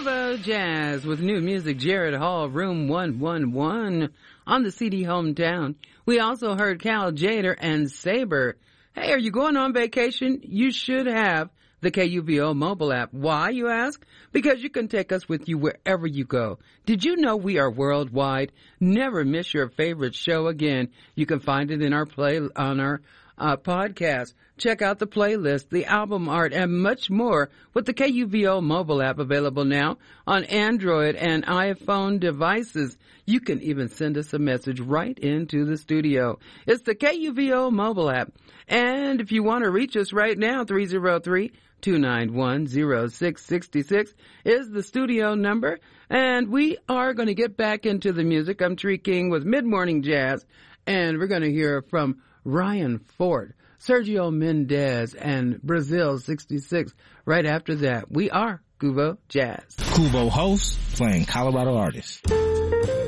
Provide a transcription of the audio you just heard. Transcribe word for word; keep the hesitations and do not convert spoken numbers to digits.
Cubo Jazz with new music, Jared Hall, Room one one one on the C D Hometown. We also heard Cal Jader and Saber. Hey, are you going on vacation? You should have the K U V O mobile app. Why, you ask? Because you can take us with you wherever you go. Did you know we are worldwide? Never miss your favorite show again. You can find it in our play on our uh, podcast. Check out the playlist, the album art, and much more with the K U V O mobile app available now on Android and iPhone devices. You can even send us a message right into the studio. It's the K U V O mobile app. And if you want to reach us right now, three oh three, two nine one, oh six six six is the studio number. And we are going to get back into the music. I'm Tree King with Mid-Morning Jazz, and we're going to hear from Ryan Ford, Sergio Mendez, and Brazil sixty-six. Right after that, we are Cubo Jazz. Cubo hosts playing Colorado artists.